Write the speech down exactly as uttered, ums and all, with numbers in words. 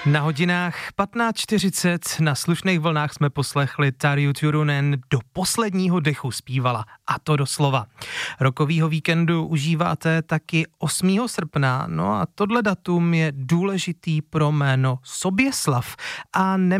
Na hodinách patnáct čtyřicet na slušných vlnách jsme poslechli Tarju Turunen do posledního dechu zpívala, a to doslova. Rokovýho víkendu užíváte taky osmého srpna, no a tohle datum je důležitý pro jméno Soběslav a ne